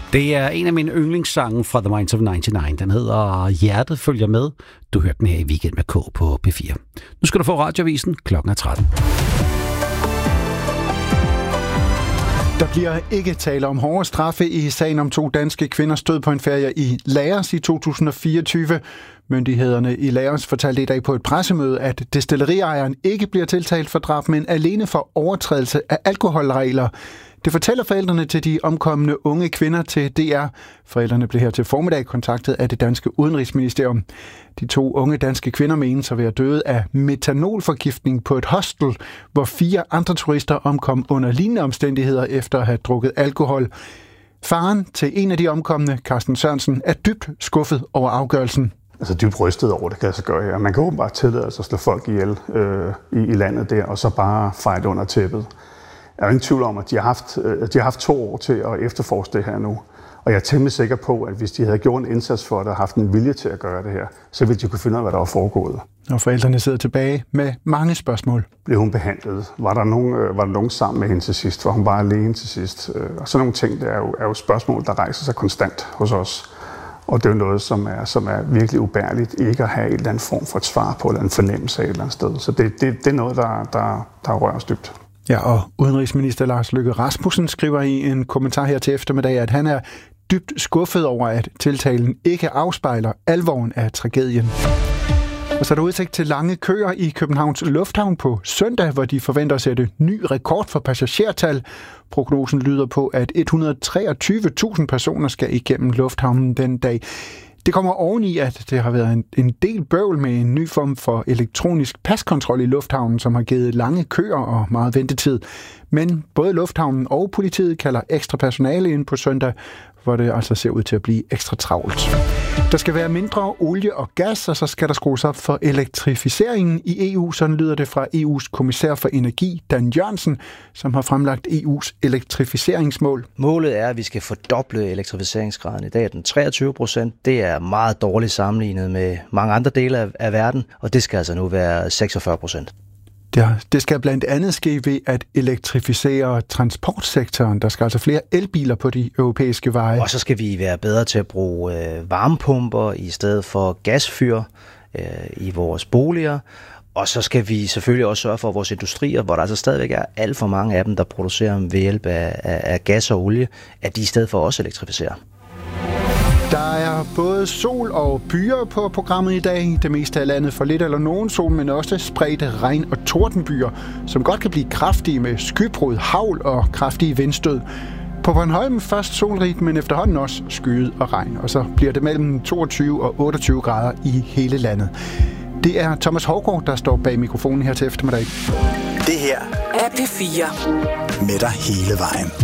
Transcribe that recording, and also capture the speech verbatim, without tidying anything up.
Det er en af mine yndlingssange fra The Minds of nioghalvfems. Den hedder Hjertet følger med. Du hørte den her i Weekend med K på P fire. Nu skal du få Radioavisen. Klokken er tretten. Der bliver ikke tale om hårde straffe i sagen om to danske kvinders død på en ferie i Laos i to tusind og fireogtyve. Myndighederne i Laos fortalte i dag på et pressemøde, at destilleriejeren ikke bliver tiltalt for drab, men alene for overtrædelse af alkoholregler. Det fortæller forældrene til de omkomne unge kvinder til D R. Forældrene blev her til formiddag kontaktet af det danske udenrigsministerium. De to unge danske kvinder menes at være døde af metanolforgiftning på et hostel, hvor fire andre turister omkom under lignende omstændigheder efter at have drukket alkohol. Faren til en af de omkomne, Carsten Sørensen, er dybt skuffet over afgørelsen. Altså dybt rystet over, det kan sig gøre her. Man kan åbenbart tillade sig at slå folk ihjel øh, i, i landet der, og så bare fejde under tæppet. Jeg er ingen tvivl om, at de har, haft, de har haft to år til at efterforske det her nu. Og jeg er temmelig sikker på, at hvis de havde gjort en indsats for det og haft en vilje til at gøre det her, så ville de kunne finde ud af, hvad der var foregået. Og forældrene sidder tilbage med mange spørgsmål. Blev hun behandlet? Var der nogen, var der nogen sammen med hende til sidst? Var hun bare alene til sidst? Og sådan nogle ting, det er jo, er jo spørgsmål, der rejser sig konstant hos os. Og det er jo noget, som er, som er virkelig ubærligt, ikke at have en eller anden form for et svar på, eller en fornemmelse af et eller andet sted. Så det, det, det er noget, der, der, der rører os dybt. Ja, og udenrigsminister Lars Løkke Rasmussen skriver i en kommentar her til eftermiddag, at han er dybt skuffet over, at tiltalen ikke afspejler alvoren af tragedien. Og så er der udsigt til lange køer i Københavns Lufthavn på søndag, hvor de forventer at sætte ny rekord for passagertal. Prognosen lyder på, at et hundrede og treogtyve tusind personer skal igennem lufthavnen den dag. Det kommer oveni, at det har været en, en del bøvl med en ny form for elektronisk paskontrol i lufthavnen, som har givet lange køer og meget ventetid. Men både lufthavnen og politiet kalder ekstra personale ind på søndag, hvor det altså ser ud til at blive ekstra travlt. Der skal være mindre olie og gas, og så skal der skrues op for elektrificeringen i E U. Sådan lyder det fra E U's kommissær for energi, Dan Jørgensen, som har fremlagt E U's elektrificeringsmål. Målet er, at vi skal fordoble elektrificeringsgraden. I dag er den treogtyve procent. Det er meget dårligt sammenlignet med mange andre dele af, af verden, og det skal altså nu være seksogfyrre procent. Ja, det skal blandt andet ske ved at elektrificere transportsektoren. Der skal altså flere elbiler på de europæiske veje. Og så skal vi være bedre til at bruge øh, varmepumper i stedet for gasfyr øh, i vores boliger. Og så skal vi selvfølgelig også sørge for vores industrier, hvor der altså stadigvæk er alt for mange af dem, der producerer ved hjælp af, af, af gas og olie, at de i stedet for også elektrificerer. Der er både sol og byer på programmet i dag. Det meste af landet får lidt eller nogen sol, men også spredte regn- og tordenbyer, som godt kan blive kraftige med skybrud, hagl og kraftige vindstød. På Bornholm først solrigt, men efterhånden også skyet og regn. Og så bliver det mellem toogtyve og otteogtyve grader i hele landet. Det er Thomas Hougaard, der står bag mikrofonen her til eftermiddag. Det her er P fire. Med dig hele vejen.